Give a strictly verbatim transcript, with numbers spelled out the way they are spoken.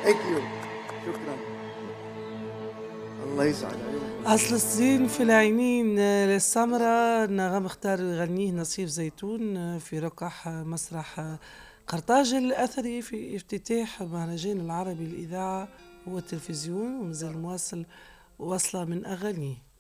ثانك يو. شكرا. الله يسعد عيونك. أصل الصين في العينين السمراء نغم اختار يغنيه نصيف زيتون في ركح مسرح قرطاج الأثري في افتتاح مهرجان العربي للإذاعة والتلفزيون، ومازال مواصل وصلة من أغانيه.